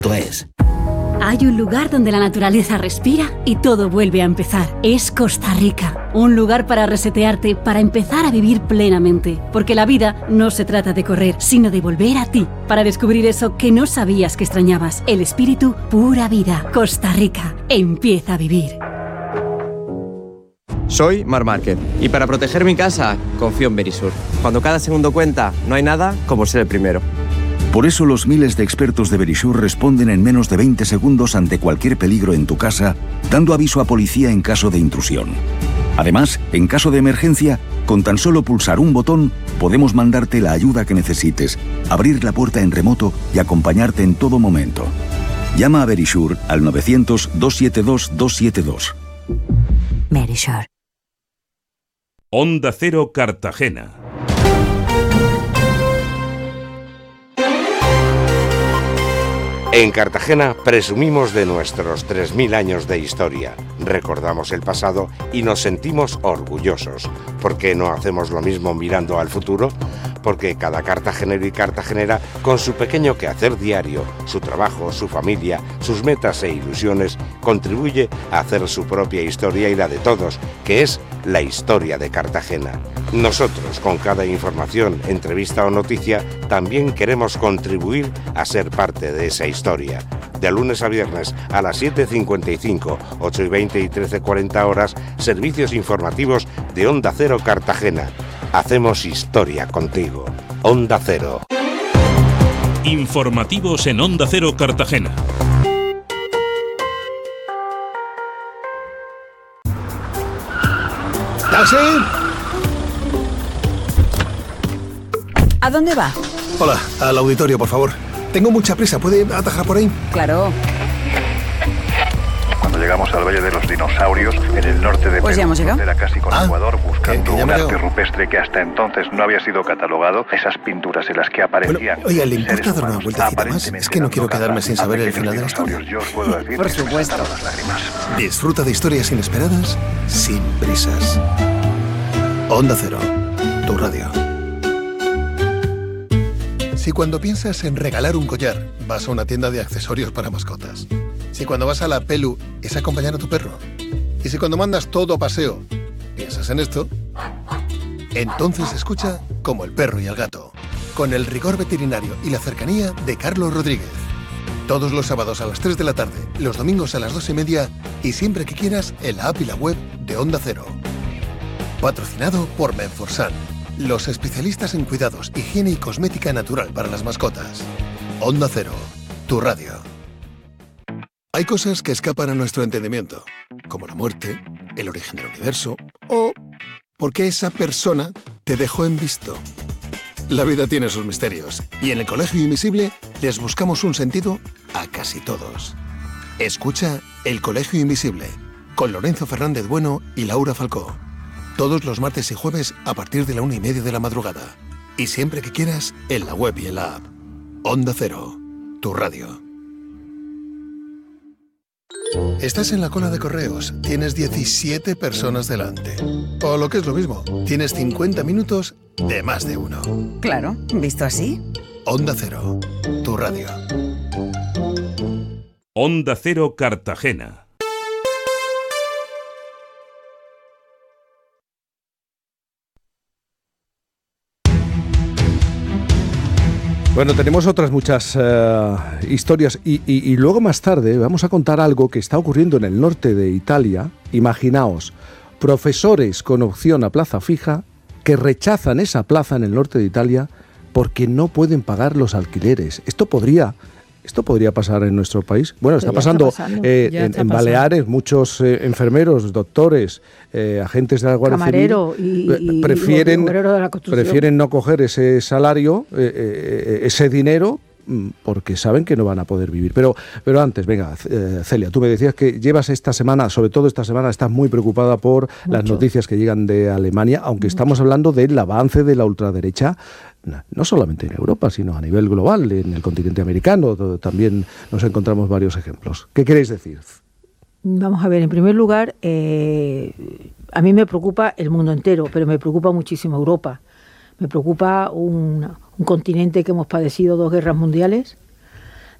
Hay un lugar donde la naturaleza respira y todo vuelve a empezar. Es Costa Rica. Un lugar para resetearte, para empezar a vivir plenamente. Porque la vida no se trata de correr, sino de volver a ti. Para descubrir eso que no sabías que extrañabas. El espíritu pura vida. Costa Rica. Empieza a vivir. Soy Marc Márquez y para proteger mi casa confío en Verisur. Cuando cada segundo cuenta, no hay nada como ser el primero. Por eso los miles de expertos de Verisur responden en menos de 20 segundos ante cualquier peligro en tu casa, dando aviso a policía en caso de intrusión. Además, en caso de emergencia, con tan solo pulsar un botón, podemos mandarte la ayuda que necesites, abrir la puerta en remoto y acompañarte en todo momento. Llama a Verisur al 900-272-272. Verisur. Onda Cero Cartagena. En Cartagena presumimos de nuestros 3.000 años de historia, recordamos el pasado y nos sentimos orgullosos. ¿Por qué no hacemos lo mismo mirando al futuro? Porque cada cartagenero y cartagenera, con su pequeño quehacer diario, su trabajo, su familia, sus metas e ilusiones, contribuye a hacer su propia historia y la de todos, que es la historia de Cartagena. Nosotros, con cada información, entrevista o noticia, también queremos contribuir a ser parte de esa historia. De lunes a viernes a las 7:55, 8:20 y 13:40 horas, servicios informativos de Onda Cero Cartagena. Hacemos historia contigo. Onda Cero. Informativos en Onda Cero Cartagena. ¡Taxi! ¿A dónde va? Hola, al auditorio, por favor. Tengo mucha prisa, ¿puede atajar por ahí? Claro. Cuando llegamos al Valle de los Dinosaurios, en el norte de Pues ya hemos llegado. Era casi con Ecuador, buscando que un ya arte rupestre que hasta entonces no había sido catalogado. Esas pinturas en las que aparecían... Bueno, oiga, ¿le importa dar una vueltecita más? Es que no quiero quedarme sin saber el final de la historia. Yo os puedo decir Por que se me supuesto. saltaron las lágrimas. Disfruta de historias inesperadas, sin prisas. Onda Cero, tu radio. Si cuando piensas en regalar un collar, vas a una tienda de accesorios para mascotas. Si cuando vas a la Pelu es acompañar a tu perro. Y si cuando mandas todo a paseo, piensas en esto, entonces escucha Como el perro y el gato, con el rigor veterinario y la cercanía de Carlos Rodríguez. Todos los sábados a las 3 de la tarde, los domingos a las 2:30 y siempre que quieras en la app y la web de Onda Cero. Patrocinado por Menforsan, los especialistas en cuidados, higiene y cosmética natural para las mascotas. Onda Cero, tu radio. Hay cosas que escapan a nuestro entendimiento, como la muerte, el origen del universo o por qué esa persona te dejó en visto. La vida tiene sus misterios y en el Colegio Invisible les buscamos un sentido a casi todos. Escucha El Colegio Invisible con Lorenzo Fernández Bueno y Laura Falcó. Todos los martes y jueves a partir de la 1:30 de la madrugada. Y siempre que quieras, en la web y en la app. Onda Cero, tu radio. Estás en la cola de correos, tienes 17 personas delante. O lo que es lo mismo, tienes 50 minutos de más de uno. Claro, visto así. Onda Cero, tu radio. Onda Cero Cartagena. Bueno, tenemos otras muchas historias y luego más tarde vamos a contar algo que está ocurriendo en el norte de Italia. Imaginaos, profesores con opción a plaza fija que rechazan esa plaza en el norte de Italia porque no pueden pagar los alquileres. Esto podría pasar en nuestro país. Bueno, está pasando en Baleares. Muchos enfermeros, doctores, agentes de la Guardia Camarero Civil y prefieren no coger ese salario, ese dinero, porque saben que no van a poder vivir. Pero antes, venga, Celia, tú me decías que llevas esta semana, sobre todo esta semana, estás muy preocupada por las noticias que llegan de Alemania, aunque estamos hablando del avance de la ultraderecha, no solamente en Europa, sino a nivel global, en el continente americano, también nos encontramos varios ejemplos. ¿Qué queréis decir? Vamos a ver, en primer lugar, a mí me preocupa el mundo entero, pero me preocupa muchísimo Europa. Me preocupa un continente que hemos padecido 2 guerras mundiales,